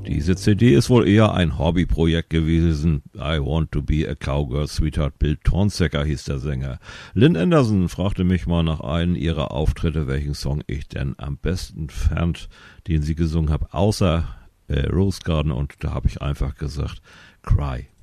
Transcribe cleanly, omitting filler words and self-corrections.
Diese CD ist wohl eher ein Hobbyprojekt gewesen. I Want to be a Cowgirl Sweetheart. Bill Tonsecker hieß der Sänger. Lynn Anderson fragte mich mal nach einem ihrer Auftritte, welchen Song ich denn am besten fand, den sie gesungen hat, außer Rose Garden. Und da habe ich einfach gesagt, Cry.